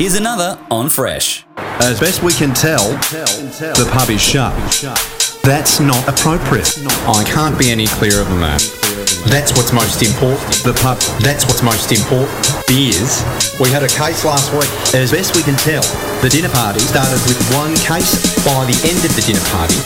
Here's another on Fresh. As best we can tell, the pub is shut. That's not appropriate. I can't be any clearer than that. That's what's most important. The pub. That's what's most important. Beers. We had a case last week. As best we can tell, the dinner party started with one case. By the end of the dinner party,